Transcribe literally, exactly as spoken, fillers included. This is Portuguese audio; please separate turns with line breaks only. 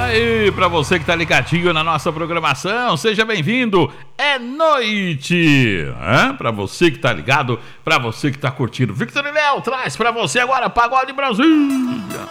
Aí, pra você que tá ligadinho na nossa programação, seja bem-vindo. É noite, hein? Pra você que tá ligado, pra você que tá curtindo. Victor e Léo traz pra você agora Pagode Brasil.